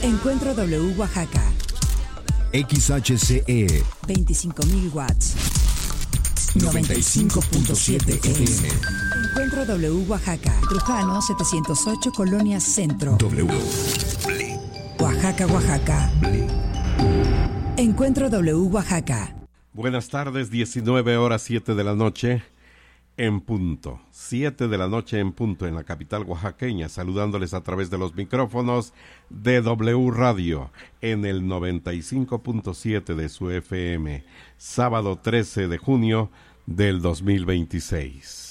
Encuentro W Oaxaca. XHCE 25,000 watts. 95.7 FM. Encuentro W Oaxaca. Trujano 708, Colonia Centro. W. Oaxaca, Oaxaca. Encuentro W Oaxaca. Buenas tardes, 19:07 de la noche en punto. 7 de la noche en punto en la capital oaxaqueña, saludándoles a través de los micrófonos de W Radio en el 95.7 de su FM, sábado 13 de junio del 2026.